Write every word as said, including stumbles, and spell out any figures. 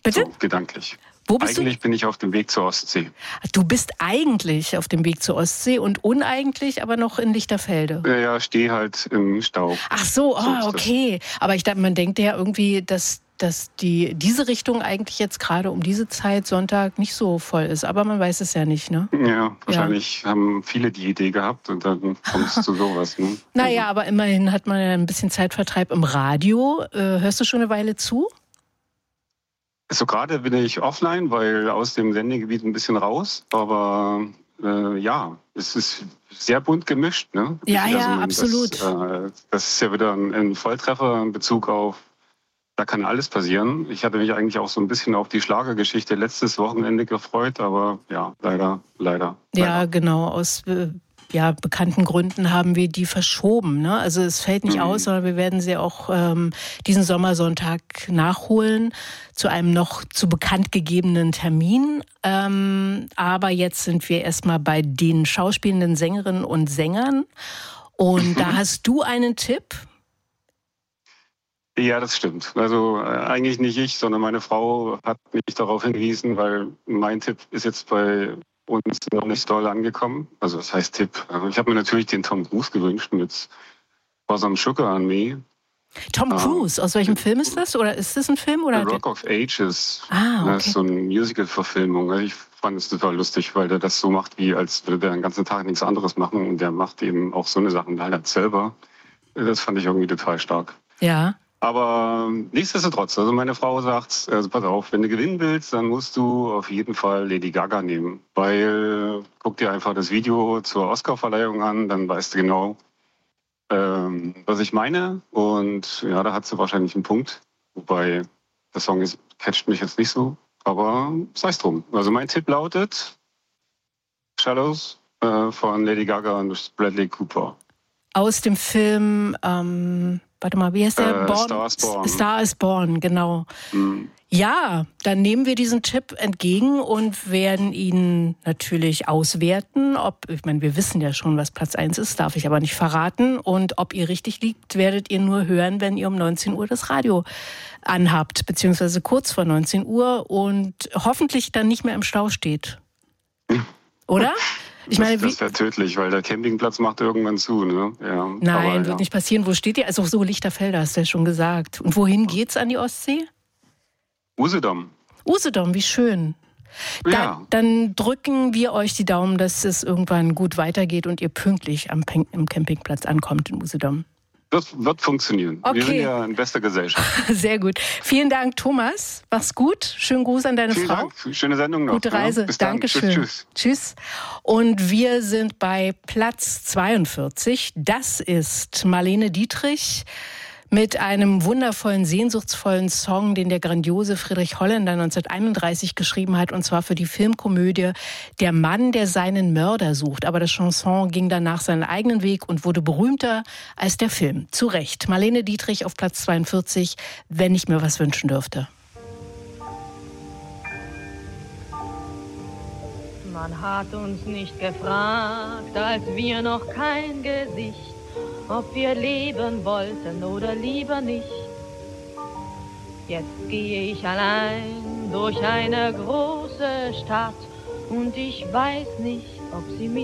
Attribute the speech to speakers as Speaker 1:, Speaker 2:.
Speaker 1: Bitte?
Speaker 2: So, gedanklich.
Speaker 1: Wo bist
Speaker 2: eigentlich
Speaker 1: du?
Speaker 2: bin ich auf dem Weg zur Ostsee.
Speaker 1: Du bist eigentlich auf dem Weg zur Ostsee und uneigentlich aber noch in Lichterfelde.
Speaker 2: Ja, ja, stehe halt im Stau.
Speaker 1: Ach so,
Speaker 2: So
Speaker 1: oh,
Speaker 2: ist das.
Speaker 1: okay. Aber ich dachte, man denkt ja irgendwie, dass, dass die, diese Richtung eigentlich jetzt gerade um diese Zeit Sonntag nicht so voll ist. Aber man weiß es ja nicht, ne?
Speaker 2: Ja, wahrscheinlich haben viele die Idee gehabt und dann kommt es zu sowas. Ne?
Speaker 1: Naja, aber immerhin hat man ja ein bisschen Zeitvertreib im Radio. Äh, hörst du schon eine Weile zu?
Speaker 2: So gerade bin ich offline, weil aus dem Sendegebiet ein bisschen raus. Aber äh, ja, es ist sehr bunt gemischt. Ne?
Speaker 1: Ja,
Speaker 2: Also,
Speaker 1: ja,
Speaker 2: das,
Speaker 1: absolut.
Speaker 2: Äh, das ist ja wieder ein, ein Volltreffer in Bezug auf, da kann alles passieren. Ich hatte mich eigentlich auch so ein bisschen auf die Schlagergeschichte letztes Wochenende gefreut, aber ja, leider, leider. leider.
Speaker 1: Ja, genau. Aus äh, ja, bekannten Gründen haben wir die verschoben. Ne? Also es fällt nicht
Speaker 2: Mhm.
Speaker 1: aus, sondern wir werden sie auch ähm, diesen Sommersonntag nachholen zu einem noch zu bekannt gegebenen Termin. Ähm, aber jetzt sind wir erstmal bei den schauspielenden Sängerinnen und Sängern. Und da hast du einen Tipp?
Speaker 2: Ja, das stimmt. Also äh, eigentlich nicht ich, sondern meine Frau hat mich darauf hingewiesen, weil mein Tipp ist jetzt bei uns noch nicht doll angekommen. Also das heißt Tipp. Also ich habe mir natürlich den Tom Cruise gewünscht mit For Some Sugar on Me.
Speaker 1: Tom Cruise, aus welchem Film ist das? Oder ist das ein Film? Oder
Speaker 2: The Rock of Ages.
Speaker 1: Ah, okay.
Speaker 2: Das ist so eine Musical-Verfilmung. Ich fand es total lustig, weil der das so macht, wie als würde der den ganzen Tag nichts anderes machen. Und der macht eben auch so eine Sachen halt selber. Das fand ich irgendwie total stark.
Speaker 1: Ja.
Speaker 2: Aber nichtsdestotrotz, also meine Frau sagt, also pass auf, wenn du gewinnen willst, dann musst du auf jeden Fall Lady Gaga nehmen. Weil, guck dir einfach das Video zur Oscarverleihung an, dann weißt du genau, ähm, was ich meine. Und ja, da hat sie wahrscheinlich einen Punkt. Wobei, der Song ist, catcht mich jetzt nicht so. Aber sei es drum. Also mein Tipp lautet Shallows äh, von Lady Gaga und Bradley Cooper.
Speaker 1: Aus dem Film, ähm, warte mal, wie heißt der?
Speaker 2: Äh,
Speaker 1: Born?
Speaker 2: Star is Born.
Speaker 1: Star is Born, genau.
Speaker 2: Mhm.
Speaker 1: Ja, dann nehmen wir diesen Tipp entgegen und werden ihn natürlich auswerten. Ob, ich meine, wir wissen ja schon, was Platz eins ist, darf ich aber nicht verraten. Und ob ihr richtig liegt, werdet ihr nur hören, wenn ihr um neunzehn Uhr das Radio anhabt, beziehungsweise kurz vor neunzehn Uhr und hoffentlich dann nicht mehr im Stau steht. Oder? Ich meine,
Speaker 2: das das wäre tödlich, weil der Campingplatz macht irgendwann zu. Ne? Ja,
Speaker 1: Nein,
Speaker 2: aber,
Speaker 1: wird
Speaker 2: ja.
Speaker 1: nicht passieren. Wo steht ihr? Also so Lichterfelde, hast du ja schon gesagt. Und wohin geht's an die Ostsee?
Speaker 2: Usedom.
Speaker 1: Usedom, wie schön. Da,
Speaker 2: Ja.
Speaker 1: Dann drücken wir euch die Daumen, dass es irgendwann gut weitergeht und ihr pünktlich am, Pen- am Campingplatz ankommt in Usedom.
Speaker 2: Das wird funktionieren.
Speaker 1: Okay.
Speaker 2: Wir sind ja in bester Gesellschaft.
Speaker 1: Sehr gut. Vielen Dank, Thomas. Mach's gut. Schönen Gruß an deine
Speaker 2: Vielen
Speaker 1: Frau.
Speaker 2: Dank. Schöne Sendung noch.
Speaker 1: Gute Reise.
Speaker 2: Ja, bis dann.
Speaker 1: Dankeschön.
Speaker 2: Tschüss, tschüss.
Speaker 1: Tschüss. Und wir sind bei Platz zweiundvierzig. Das ist Marlene Dietrich mit einem wundervollen, sehnsuchtsvollen Song, den der grandiose Friedrich Holländer neunzehnhunderteinunddreißig geschrieben hat, und zwar für die Filmkomödie Der Mann, der seinen Mörder sucht. Aber das Chanson ging danach seinen eigenen Weg und wurde berühmter als der Film. Zu Recht. Marlene Dietrich auf Platz zweiundvierzig, wenn ich mir was wünschen dürfte.
Speaker 3: Man hat uns nicht gefragt, als wir noch kein Gesicht, ob wir leben wollten oder lieber nicht. Jetzt gehe ich allein durch eine große Stadt und ich weiß nicht, ob sie mich